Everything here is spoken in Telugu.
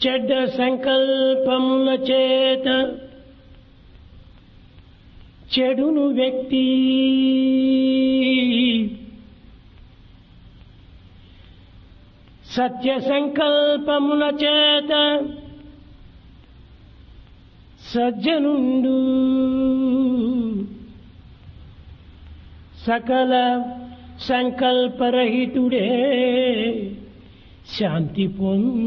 చెడ్డ సంకల్పముల చేత చెడును వ్యక్తి సత్య సంకల్పముల చేత సజ్జనుండు సకల సంకల్పరహితుడే శాంతి పొందు.